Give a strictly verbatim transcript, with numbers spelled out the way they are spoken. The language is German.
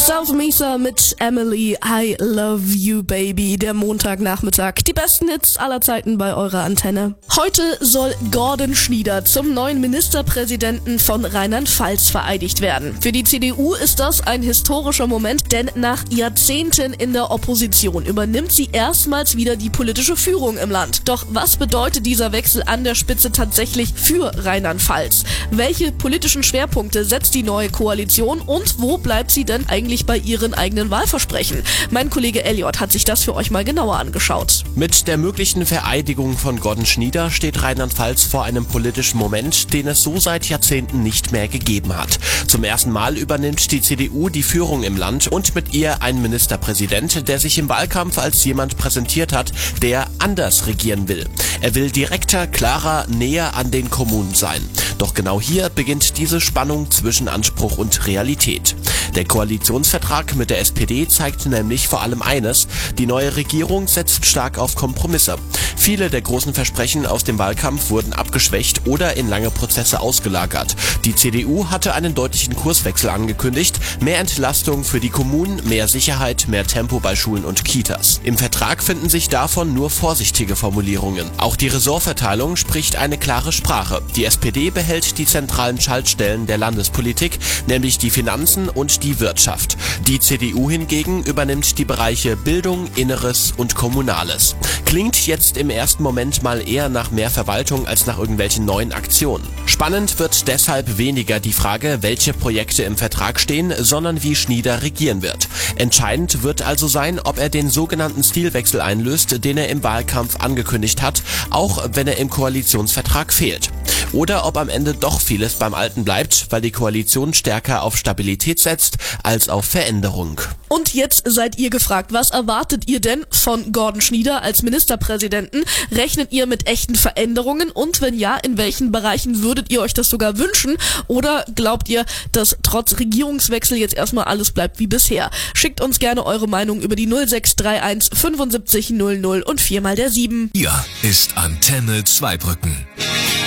South Mesa mit Emily, I Love You Baby, der Montagnachmittag. Die besten Hits aller Zeiten bei eurer Antenne. Heute soll Gordon Schnieder zum neuen Ministerpräsidenten von Rheinland-Pfalz vereidigt werden. Für die C D U ist das ein historischer Moment, denn nach Jahrzehnten in der Opposition übernimmt sie erstmals wieder die politische Führung im Land. Doch was bedeutet dieser Wechsel an der Spitze tatsächlich für Rheinland-Pfalz? Welche politischen Schwerpunkte setzt die neue Koalition und wo bleibt sie denn eigentlich bei ihren eigenen Wahlversprechen? Mein Kollege Elliot hat sich das für euch mal genauer angeschaut. Mit der möglichen Vereidigung von Gordon Schnieder steht Rheinland-Pfalz vor einem politischen Moment, den es so seit Jahrzehnten nicht mehr gegeben hat. Zum ersten Mal übernimmt die C D U die Führung im Land und mit ihr ein Ministerpräsident, der sich im Wahlkampf als jemand präsentiert hat, der anders regieren will. Er will direkter, klarer, näher an den Kommunen sein. Doch genau hier beginnt diese Spannung zwischen Anspruch und Realität. Der Koalitionsvertrag mit der S P D zeigt nämlich vor allem eines: Die neue Regierung setzt stark auf Kompromisse. Viele der großen Versprechen aus dem Wahlkampf wurden abgeschwächt oder in lange Prozesse ausgelagert. Die C D U hatte einen deutlichen Kurswechsel angekündigt: Mehr Entlastung für die Kommunen, mehr Sicherheit, mehr Tempo bei Schulen und Kitas. Im Vertrag finden sich davon nur vorsichtige Formulierungen. Auch die Ressortverteilung spricht eine klare Sprache. Die S P D behält die zentralen Schaltstellen der Landespolitik, nämlich die Finanzen und die Wirtschaft. Die C D U hingegen übernimmt die Bereiche Bildung, Inneres und Kommunales. Klingt jetzt im ersten Moment mal eher nach mehr Verwaltung als nach irgendwelchen neuen Aktionen. Spannend wird deshalb weniger die Frage, welche Projekte im Vertrag stehen, sondern wie Schnieder regieren wird. Entscheidend wird also sein, ob er den sogenannten Stilwechsel einlöst, den er im Wahlkampf angekündigt hat, auch wenn er im Koalitionsvertrag fehlt. Oder ob am Ende doch vieles beim Alten bleibt, weil die Koalition stärker auf Stabilität setzt als auf Veränderung. Und jetzt seid ihr gefragt, was erwartet ihr denn von Gordon Schnieder als Ministerpräsidenten? Rechnet ihr mit echten Veränderungen? Und wenn ja, in welchen Bereichen würdet ihr euch das sogar wünschen? Oder glaubt ihr, dass trotz Regierungswechsel jetzt erstmal alles bleibt wie bisher? Schickt uns gerne eure Meinung über die null sechs drei eins fünfundsiebzig null null und viermal der sieben. Hier ist Antenne Zweibrücken.